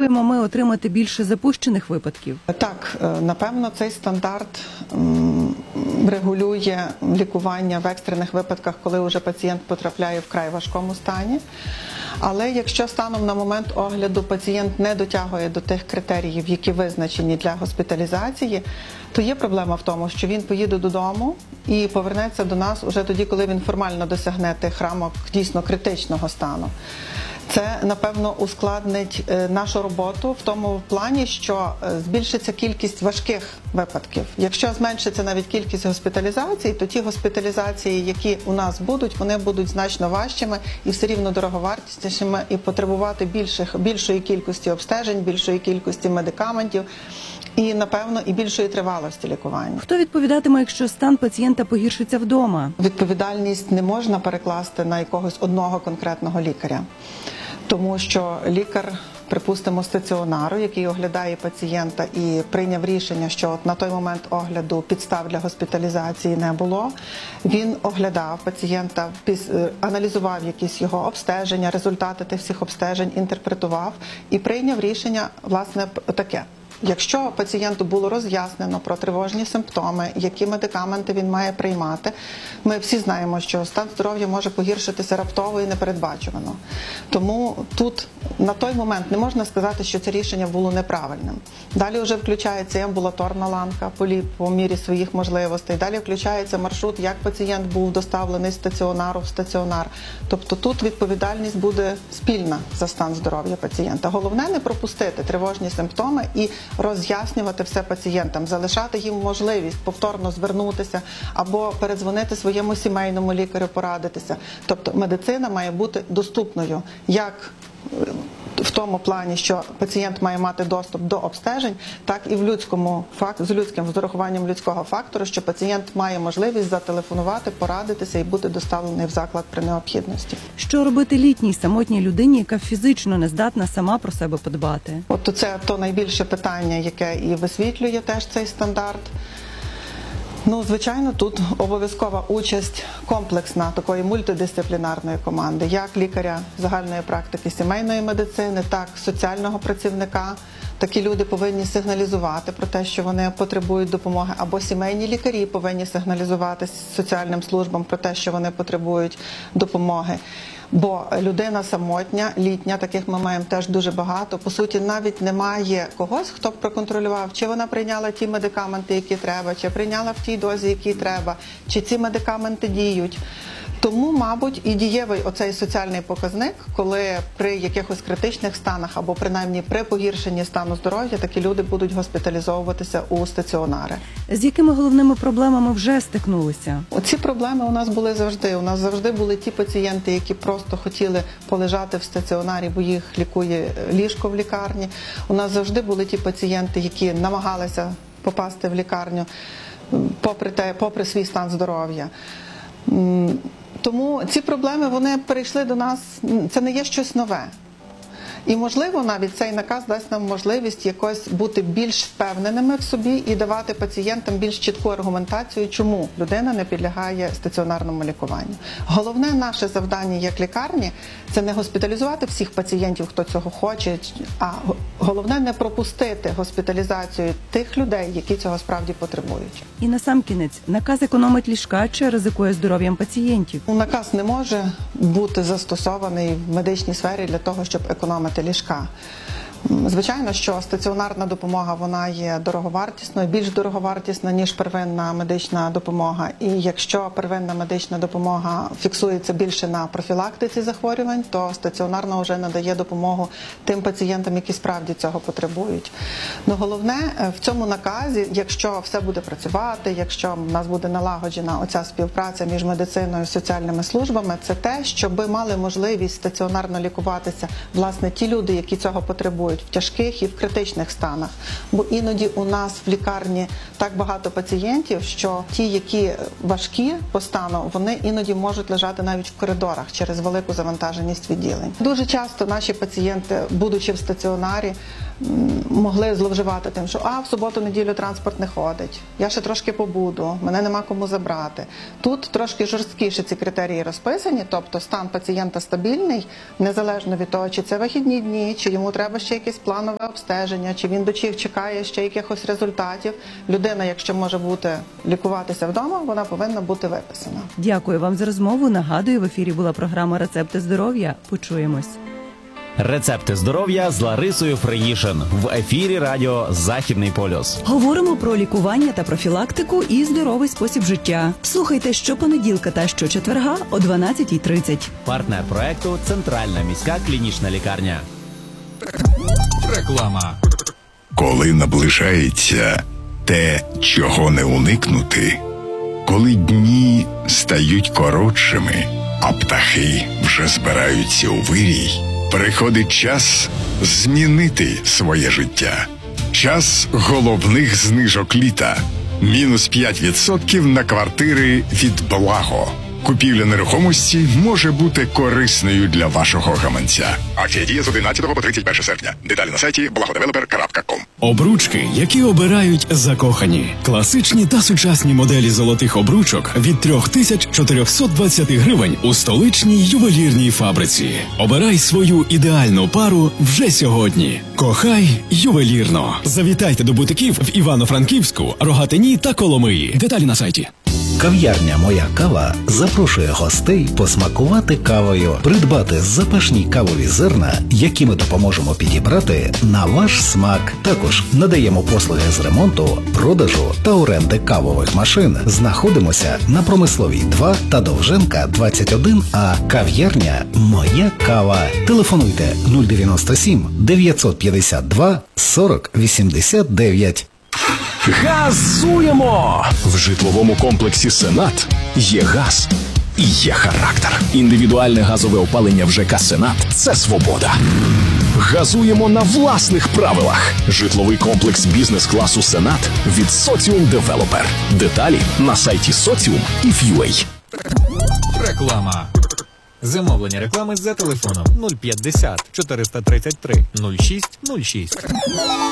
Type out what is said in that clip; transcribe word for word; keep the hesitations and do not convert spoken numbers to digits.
очікуємо ми отримати більше запущених випадків? Так, напевно, цей стандарт регулює лікування в екстрених випадках, коли вже пацієнт потрапляє в вкрай важкому стані. Але якщо станом на момент огляду пацієнт не дотягує до тих критеріїв, які визначені для госпіталізації, то є проблема в тому, що він поїде додому і повернеться до нас уже тоді, коли він формально досягне тих рамок дійсно критичного стану. Це, напевно, ускладнить нашу роботу в тому плані, що збільшиться кількість важких випадків. Якщо зменшиться навіть кількість госпіталізацій, то ті госпіталізації, які у нас будуть, вони будуть значно важчими і все рівно дороговартіснішими, і потребувати більших, більшої кількості обстежень, більшої кількості медикаментів і, напевно, і більшої тривалості лікування. Хто відповідатиме, якщо стан пацієнта погіршиться вдома? Відповідальність не можна перекласти на якогось одного конкретного лікаря. Тому що лікар, припустимо, стаціонару, який оглядає пацієнта і прийняв рішення, що от на той момент огляду підстав для госпіталізації не було, він оглядав пацієнта, аналізував якісь його обстеження, результати тих всіх обстежень, інтерпретував і прийняв рішення, власне, таке. Якщо пацієнту було роз'яснено про тривожні симптоми, які медикаменти він має приймати, ми всі знаємо, що стан здоров'я може погіршитися раптово і непередбачувано. Тому тут на той момент не можна сказати, що це рішення було неправильним. Далі вже включається амбулаторна ланка по мірі своїх можливостей. Далі включається маршрут, як пацієнт був доставлений з стаціонару в стаціонар. Тобто тут відповідальність буде спільна за стан здоров'я пацієнта. Головне не пропустити тривожні симптоми і роз'яснювати все пацієнтам, залишати їм можливість повторно звернутися або передзвонити своєму сімейному лікарю, порадитися. Тобто медицина має бути доступною як в тому плані, що пацієнт має мати доступ до обстежень, так і в людському з людським з урахуванням людського фактору, що пацієнт має можливість зателефонувати, порадитися і бути доставлений в заклад при необхідності. Що робити літній самотній людині, яка фізично не здатна сама про себе подбати? От це то найбільше питання, яке і висвітлює теж цей стандарт. Ну, звичайно, тут обов'язкова участь комплексна такої мультидисциплінарної команди, як лікаря загальної практики сімейної медицини, так і соціального працівника. Такі люди повинні сигналізувати про те, що вони потребують допомоги, або сімейні лікарі повинні сигналізувати соціальним службам про те, що вони потребують допомоги. Бо людина самотня, літня, таких ми маємо теж дуже багато. По суті, навіть немає когось, хто б проконтролював, чи вона прийняла ті медикаменти, які треба, чи прийняла в тій дозі, які треба, чи ці медикаменти діють. Тому, мабуть, і дієвий оцей соціальний показник, коли при якихось критичних станах або принаймні при погіршенні стану здоров'я такі люди будуть госпіталізовуватися у стаціонари. З якими головними проблемами вже стикнулися? Оці проблеми у нас були завжди. У нас завжди були ті пацієнти, які просто хотіли полежати в стаціонарі, бо їх лікує ліжко в лікарні. У нас завжди були ті пацієнти, які намагалися попасти в лікарню попри те, попри свій стан здоров'я. Тому ці проблеми, вони перейшли до нас, це не є щось нове. І, можливо, навіть цей наказ дасть нам можливість якось бути більш впевненими в собі і давати пацієнтам більш чітку аргументацію, чому людина не підлягає стаціонарному лікуванню. Головне наше завдання як лікарні – це не госпіталізувати всіх пацієнтів, хто цього хоче, а головне не пропустити госпіталізацію тих людей, які цього справді потребують. І насамкінець, наказ економить ліжка чи ризикує здоров'ям пацієнтів? Наказ не може бути застосований в медичній сфері для того, щоб економити ліжка. Звичайно, що стаціонарна допомога, вона є дороговартісною, більш дороговартісна, ніж первинна медична допомога. І якщо первинна медична допомога фіксується більше на профілактиці захворювань, то стаціонарна вже надає допомогу тим пацієнтам, які справді цього потребують. Но головне в цьому наказі, якщо все буде працювати, якщо в нас буде налагоджена оця співпраця між медициною і соціальними службами, це те, щоб мали можливість стаціонарно лікуватися, власне, ті люди, які цього потребують, в тяжких і в критичних станах. Бо іноді у нас в лікарні так багато пацієнтів, що ті, які важкі по стану, вони іноді можуть лежати навіть в коридорах через велику завантаженість відділень. Дуже часто наші пацієнти, будучи в стаціонарі, могли зловживати тим, що а в суботу-неділю транспорт не ходить, я ще трошки побуду, мене нема кому забрати. Тут трошки жорсткіше ці критерії розписані, тобто стан пацієнта стабільний, незалежно від того, чи це вихідні дні, чи йому треба ще якесь планове обстеження, чи він чекає ще якихось результатів. Людина, якщо може бути лікуватися вдома, вона повинна бути виписана. Дякую вам за розмову. Нагадую, в ефірі була програма «Рецепти здоров'я». Почуємось. Рецепти здоров'я з Ларисою Фриїшин в ефірі радіо «Західний полюс». Говоримо про лікування та профілактику і здоровий спосіб життя. Слухайте щопонеділка та щочетверга о дванадцятій тридцять. Партнер проекту «Центральна міська клінічна лікарня». Реклама. Коли наближається те, чого не уникнути, коли дні стають коротшими, а птахи вже збираються у вирій, приходить час змінити своє життя. Час головних знижок літа. Мінус п'ять відсотків на квартири від Благо. Купівля нерухомості може бути корисною для вашого гаманця. Акція діє з одинадцятого по тридцять перше серпня. Деталі на сайті благодевелопер крапка ком. Обручки, які обирають закохані. Класичні та сучасні моделі золотих обручок від три тисячі чотириста двадцять гривень у столичній ювелірній фабриці. Обирай свою ідеальну пару вже сьогодні. Кохай ювелірно. Завітайте до бутиків в Івано-Франківську, Рогатині та Коломиї. Деталі на сайті. Кав'ярня «Моя кава» запрошує гостей посмакувати кавою, придбати запашні кавові зерна, які ми допоможемо підібрати на ваш смак. Також надаємо послуги з ремонту, продажу та оренди кавових машин. Знаходимося на Промисловій два та Довженка двадцять один А. Кав'ярня «Моя кава». Телефонуйте нуль дев'яносто сім дев'ятсот п'ятдесят два сорок вісімдесят дев'ять. Газуємо! В житловому комплексі «Сенат» є газ і є характер. Індивідуальне газове опалення в ЖК «Сенат» – це свобода. Газуємо на власних правилах. Житловий комплекс бізнес-класу «Сенат» від «Соціум Девелопер». Деталі на сайті соціум і ф'юей. Реклама. Замовлення реклами за телефоном нуль п'ятдесят чотириста тридцять три нуль шість нуль шість.